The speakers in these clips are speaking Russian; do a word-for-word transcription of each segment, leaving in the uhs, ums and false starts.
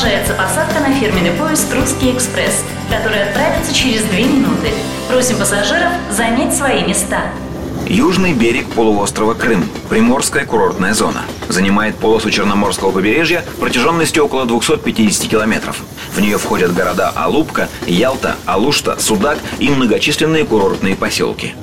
Продолжается посадка на фирменный поезд «Русский экспресс», который отправится через две минуты. Просим пассажиров занять свои места. Южный берег полуострова Крым, Приморская курортная зона. Занимает полосу Черноморского побережья протяженностью около двухсот пятидесяти километров. В нее входят города Алупка, Ялта, Алушта, Судак и многочисленные курортные поселки.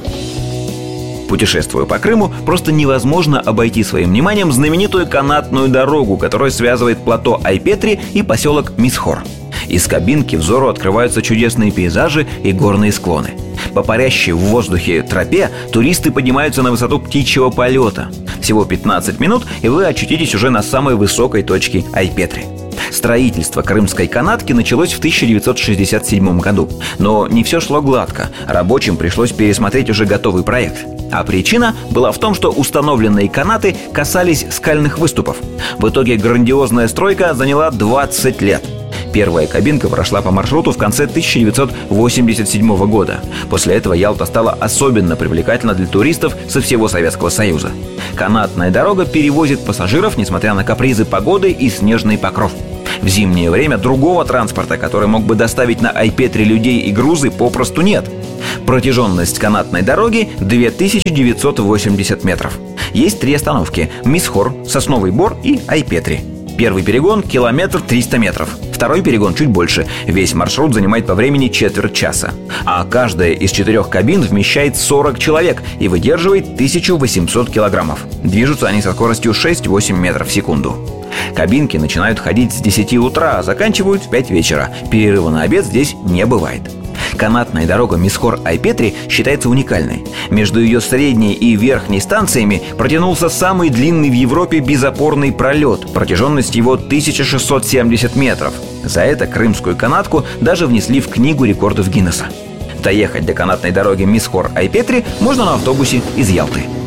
Путешествуя по Крыму, просто невозможно обойти своим вниманием знаменитую канатную дорогу, которая связывает плато Айпетри и поселок Мисхор. Из кабинки взору открываются чудесные пейзажи и горные склоны. По парящей в воздухе тропе туристы поднимаются на высоту птичьего полета. Всего пятнадцать минут, и вы очутитесь уже на самой высокой точке Айпетри. Строительство крымской канатки началось в тысяча девятьсот шестьдесят седьмом году. Но не все шло гладко. Рабочим пришлось пересмотреть уже готовый проект. А причина была в том, что установленные канаты касались скальных выступов. В итоге грандиозная стройка заняла двадцать лет. Первая кабинка прошла по маршруту в конце тысяча девятьсот восемьдесят седьмого года. После этого Ялта стала особенно привлекательна для туристов со всего Советского Союза. Канатная дорога перевозит пассажиров, несмотря на капризы погоды и снежный покров. В зимнее время другого транспорта, который мог бы доставить на Айпетри людей и грузы, попросту нет. Протяженность канатной дороги две тысячи девятьсот восемьдесят метров. Есть три остановки – Мисхор, Сосновый Бор и Айпетри. Первый перегон – километр триста метров. Второй перегон чуть больше. Весь маршрут занимает по времени четверть часа. А каждая из четырех кабин вмещает сорок человек и выдерживает тысячу восемьсот килограммов. Движутся они со скоростью шесть-восемь метров в секунду. Кабинки начинают ходить с десяти утра, а заканчивают в пять вечера. Перерыва на обед здесь не бывает. Канатная дорога Мисхор-Айпетри считается уникальной. Между ее средней и верхней станциями протянулся самый длинный в Европе безопорный пролет. Протяженность его тысяча шестьсот семьдесят метров. За это крымскую канатку даже внесли в книгу рекордов Гиннесса. Доехать до канатной дороги Мисхор-Айпетри можно на автобусе из Ялты.